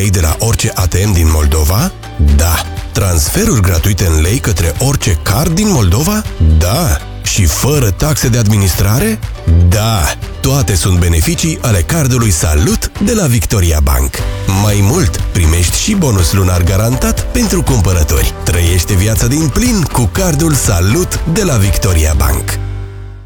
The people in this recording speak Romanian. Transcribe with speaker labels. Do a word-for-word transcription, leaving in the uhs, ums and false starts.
Speaker 1: lei de la orice A T M din Moldova? Da. Transferuri gratuite în lei către orice card din Moldova? Da. Și fără taxe de administrare? Da! Toate sunt beneficii ale cardului Salut de la Victoria Bank. Mai mult, primești și bonus lunar garantat pentru cumpărători. Trăiește viața din plin cu cardul Salut de la Victoria Bank.